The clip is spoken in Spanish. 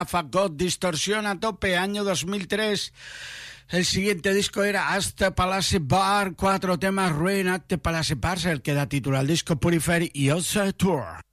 Fagot, Distorsión a tope, año 2003. El siguiente disco era Hasta Palace Bar, 4 temas, Ruin, Hasta Palace Bar, el que da título al disco, Purifier y Also Tour.